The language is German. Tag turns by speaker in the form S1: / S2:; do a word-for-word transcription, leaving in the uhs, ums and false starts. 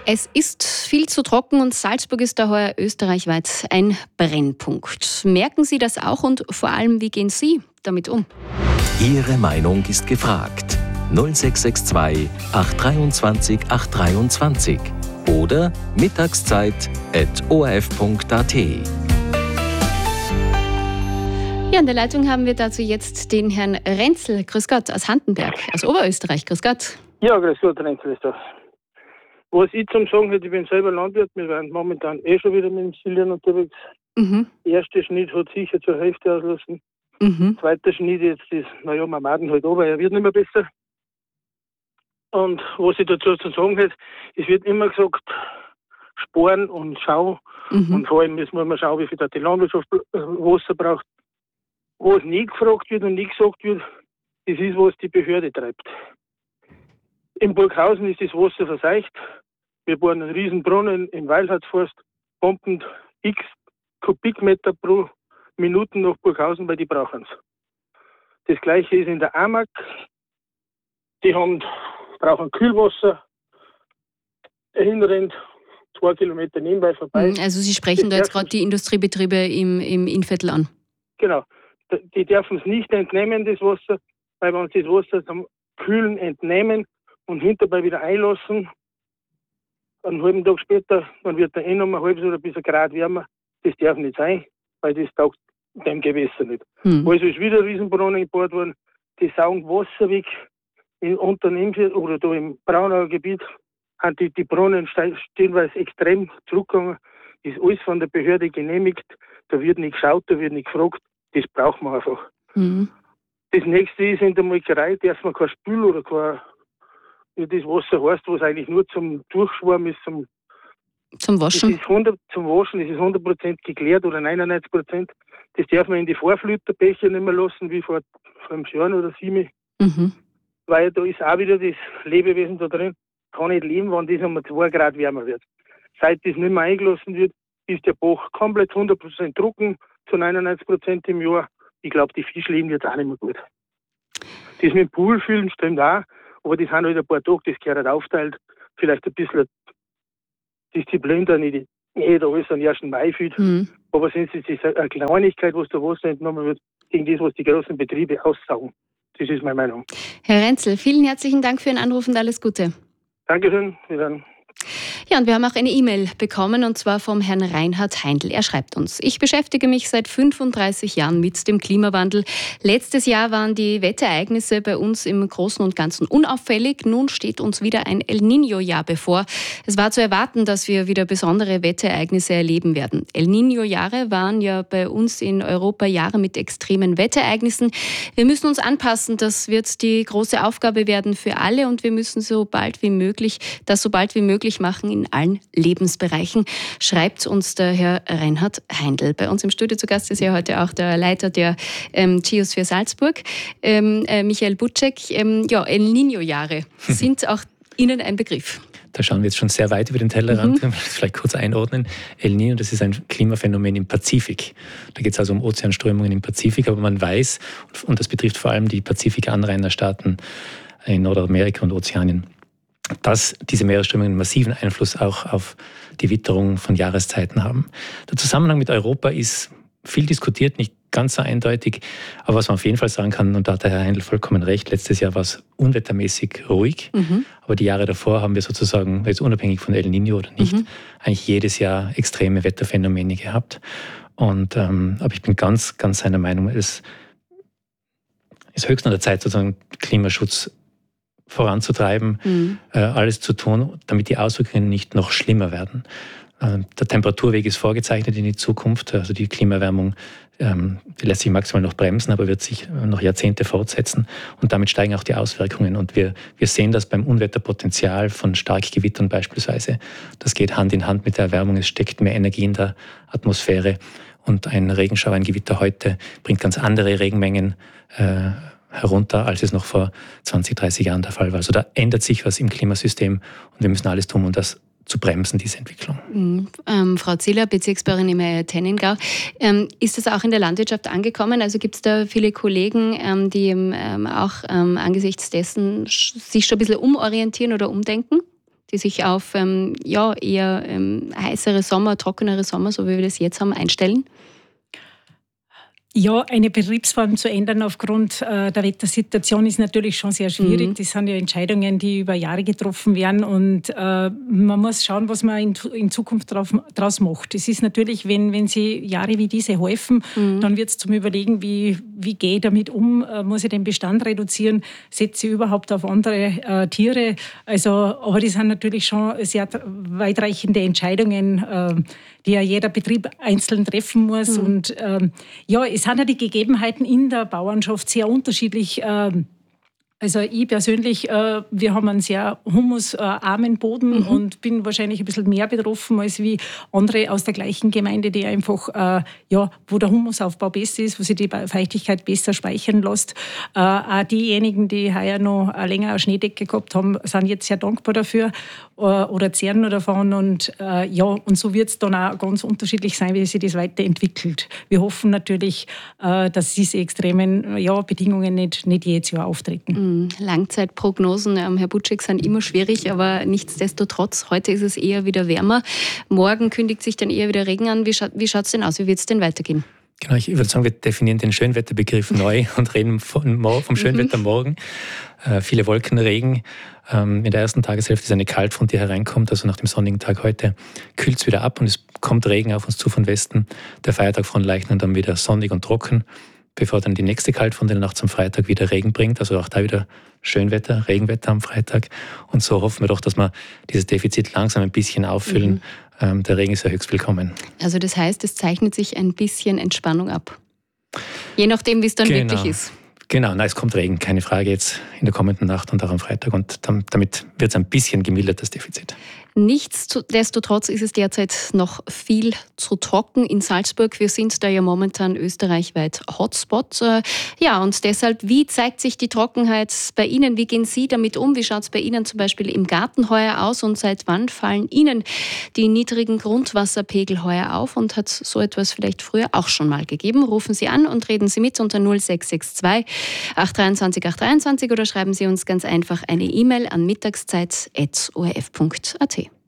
S1: Es ist viel zu trocken und Salzburg ist daher österreichweit ein Brennpunkt. Merken Sie das auch und vor allem, wie gehen Sie damit um?
S2: Ihre Meinung ist gefragt. null sechs sechs zwei acht zwei acht drei oder mittagszeit at o r f punkt a t.
S1: Ja, in der Leitung haben wir dazu jetzt den Herrn Renzel. Grüß Gott, aus Handenberg, aus Oberösterreich. Grüß Gott.
S3: Ja, grüß Gott, Renzel ist das. Was ich zum Sagen hätte, ich bin selber Landwirt, wir werden momentan eh schon wieder mit dem Silieren unterwegs.
S1: Mhm.
S3: Der erste Schnitt hat sicher zur Hälfte auslassen.
S1: Mhm.
S3: Zweiter Schnitt jetzt ist, naja, wir maden halt aber er wird nicht mehr besser. Und was ich dazu zu sagen hätte, es wird immer gesagt, sparen und schau.
S1: Mhm.
S3: Und vor allem müssen wir mal schauen, wie viel da die Landwirtschaft Wasser braucht. Was nie gefragt wird und nie gesagt wird, das ist, was die Behörde treibt. In Burghausen ist das Wasser verseucht. Wir bohren einen riesen Brunnen im Weilhardsforst, pumpen x Kubikmeter pro Minute nach Burghausen, weil die brauchen es. Das gleiche ist in der Amag. Die haben, brauchen Kühlwasser. Dahin rennt zwei Kilometer nebenbei vorbei.
S1: Also Sie sprechen
S3: das
S1: da jetzt gerade die Industriebetriebe im, im Innviertel an.
S3: Genau. Die dürfen es nicht entnehmen, das Wasser, weil wenn sie das Wasser zum Kühlen entnehmen und hinterbei wieder einlassen, einen halben Tag später, dann wird der eh noch mal halb oder bis ein Grad wärmer. Das darf nicht sein, weil das taugt dem Gewässer nicht.
S1: Hm.
S3: Also ist wieder ein Riesenbrunnen gebaut worden, die saugen Wasser weg. In Unternehmen oder da im Braunauer Gebiet haben die, die Brunnen stellenweise extrem zurückgegangen. Ist alles von der Behörde genehmigt. Da wird nicht geschaut, da wird nicht gefragt. Das braucht man einfach.
S1: Hm.
S3: Das nächste ist in der Molkerei, darf man kein Spül oder kein, wie das Wasser heißt, was eigentlich nur zum Durchschwammen ist, zum,
S1: zum Waschen.
S3: Das ist hundert, zum Waschen, das ist hundert Prozent geklärt oder neunundneunzig Prozent. Das darf man in die Vorfluterbecher nicht mehr lassen, wie vor fünf Jahren oder sieben.
S1: Mhm.
S3: Weil da ist auch wieder das Lebewesen da drin, kann nicht leben, wenn das einmal zwei Grad wärmer wird. Seit das nicht mehr eingelassen wird, ist der Bach komplett hundert Prozent trocken, zu neunundneunzig Prozent im Jahr. Ich glaube, die Fische leben jetzt auch nicht mehr gut. Das mit dem Pool füllen stimmt auch, aber das sind halt ein paar Tage, das gehört halt aufteilt. Vielleicht ein bisschen Disziplin, da nicht jeder alles am ersten Mai fühlt.
S1: Mhm.
S3: Aber sonst ist es eine Kleinigkeit, was da Wasser entnommen wird, gegen das, was die großen Betriebe aussaugen. Das ist meine Meinung.
S1: Herr Renzel, vielen herzlichen Dank für Ihren Anruf und alles Gute.
S3: Dankeschön. Wir
S1: Ja, und wir haben auch eine E-Mail bekommen, und zwar vom Herrn Reinhard Heindl. Er schreibt uns: Ich beschäftige mich seit fünfunddreißig Jahren mit dem Klimawandel. Letztes Jahr waren die Wetterereignisse bei uns im Großen und Ganzen unauffällig. Nun steht uns wieder ein El Niño-Jahr bevor. Es war zu erwarten, dass wir wieder besondere Wetterereignisse erleben werden. El Niño-Jahre waren ja bei uns in Europa Jahre mit extremen Wetterereignissen. Wir müssen uns anpassen. Das wird die große Aufgabe werden für alle, und wir müssen so bald wie möglich, das so bald wie möglich machen in allen Lebensbereichen, schreibt uns der Herr Reinhard Heindl. Bei uns im Studio zu Gast ist ja heute auch der Leiter der ähm, Geosphere Salzburg, ähm, äh, Michael Butschek. Ähm, ja, El Niño-Jahre sind auch Ihnen ein Begriff.
S4: Da schauen wir jetzt schon sehr weit über den Tellerrand.
S1: Mhm.
S4: Vielleicht kurz einordnen. El Niño, das ist ein Klimaphänomen im Pazifik. Da geht es also um Ozeanströmungen im Pazifik, aber man weiß, und das betrifft vor allem die Pazifik-Anrainerstaaten in Nordamerika und Ozeanien, dass diese Meeresströmungen einen massiven Einfluss auch auf die Witterung von Jahreszeiten haben. Der Zusammenhang mit Europa ist viel diskutiert, nicht ganz so eindeutig, aber was man auf jeden Fall sagen kann, und da hat der Herr Heindl vollkommen recht, letztes Jahr war es unwettermäßig ruhig, mhm. aber die Jahre davor haben wir sozusagen, jetzt unabhängig von El Niño oder nicht, mhm. eigentlich jedes Jahr extreme Wetterphänomene gehabt. Und, ähm, aber ich bin ganz, ganz seiner Meinung, es ist höchst an der Zeit, sozusagen Klimaschutz voranzutreiben, mhm. äh, alles zu tun, damit die Auswirkungen nicht noch schlimmer werden. Äh, der Temperaturweg ist vorgezeichnet in die Zukunft, also die Klimaerwärmung, ähm, die lässt sich maximal noch bremsen, aber wird sich noch Jahrzehnte fortsetzen, und damit steigen auch die Auswirkungen. Und wir, wir sehen das beim Unwetterpotenzial von Starkgewittern beispielsweise. Das geht Hand in Hand mit der Erwärmung, es steckt mehr Energie in der Atmosphäre, und ein Regenschauer, ein Gewitter heute bringt ganz andere Regenmengen äh, herunter, als es noch vor zwanzig, dreißig Jahren der Fall war. Also da ändert sich was im Klimasystem, und wir müssen alles tun, um das zu bremsen, diese Entwicklung.
S1: Mhm. Ähm, Frau Ziller, Bezirksbauerin im Tennengau, ähm, ist das auch in der Landwirtschaft angekommen? Also gibt es da viele Kollegen, ähm, die ähm, auch ähm, angesichts dessen sich schon ein bisschen umorientieren oder umdenken? die sich auf ähm, ja, eher ähm, heißere Sommer, trockenere Sommer, so wie wir das jetzt haben, einstellen?
S5: Ja, eine Betriebsform zu ändern aufgrund äh, der Wettersituation ist natürlich schon sehr schwierig.
S1: Mhm.
S5: Das sind ja Entscheidungen, die über Jahre getroffen werden und äh, man muss schauen, was man in, in Zukunft drauf, draus macht. Es ist natürlich, wenn, wenn Sie Jahre wie diese häufen, mhm. dann wird es zum Überlegen, wie, wie gehe ich damit um, äh, muss ich den Bestand reduzieren, setze ich überhaupt auf andere äh, Tiere. Also, aber das sind natürlich schon sehr weitreichende Entscheidungen, äh, die ja jeder Betrieb einzeln treffen muss. Mhm. Und ähm, ja, es sind ja die Gegebenheiten in der Bauernschaft sehr unterschiedlich. Ähm, Also ich persönlich, äh, wir haben einen sehr humusarmen Boden mhm. und bin wahrscheinlich ein bisschen mehr betroffen als wie andere aus der gleichen Gemeinde, die einfach, äh, ja, wo der Humusaufbau besser ist, wo sich die Feuchtigkeit besser speichern lässt. Äh, auch diejenigen, die heuer noch eine längere Schneedecke gehabt haben, sind jetzt sehr dankbar dafür äh, oder zehren noch davon. Und äh, ja, und so wird es dann auch ganz unterschiedlich sein, wie sich das weiterentwickelt. Wir hoffen natürlich, äh, dass diese extremen ja, Bedingungen nicht, nicht jedes Jahr auftreten. Mhm.
S1: Langzeitprognosen, ähm, Herr Butschek, sind immer schwierig, aber nichtsdestotrotz, heute ist es eher wieder wärmer. Morgen kündigt sich dann eher wieder Regen an. Wie, scha- wie schaut es denn aus? Wie wird es denn weitergehen?
S4: Genau, ich würde sagen, wir definieren den Schönwetterbegriff neu und reden von, vom Schönwetter morgen. Äh, viele Wolken, Regen. Ähm, in der ersten Tageshälfte ist eine Kaltfront, die hereinkommt. Also nach dem sonnigen Tag heute kühlt es wieder ab und es kommt Regen auf uns zu von Westen. Der Feiertag von Leichten dann wieder sonnig und trocken, bevor dann die nächste Kaltfront in der Nacht zum Freitag wieder Regen bringt. Also auch da wieder Schönwetter, Regenwetter am Freitag. Und so hoffen wir doch, dass wir dieses Defizit langsam ein bisschen auffüllen. Mhm. Ähm, der Regen ist ja höchst willkommen.
S1: Also das heißt, es zeichnet sich ein bisschen Entspannung ab. Je nachdem, wie es dann
S4: genau.
S1: wirklich ist.
S4: Genau, nein, es kommt Regen, keine Frage, jetzt in der kommenden Nacht und auch am Freitag. Und damit wird es ein bisschen gemildert, das Defizit.
S1: Nichtsdestotrotz ist es derzeit noch viel zu trocken in Salzburg. Wir sind da ja momentan österreichweit Hotspot. Ja, und deshalb, wie zeigt sich die Trockenheit bei Ihnen? Wie gehen Sie damit um? Wie schaut es bei Ihnen zum Beispiel im Garten heuer aus? Und seit wann fallen Ihnen die niedrigen Grundwasserpegel heuer auf? Und hat so etwas vielleicht früher auch schon mal gegeben? Rufen Sie an und reden Sie mit unter null sechs sechs zwei acht zwei drei acht drei zwei oder schreiben Sie uns ganz einfach eine E-Mail an mittagszeit at o r f punkt a t.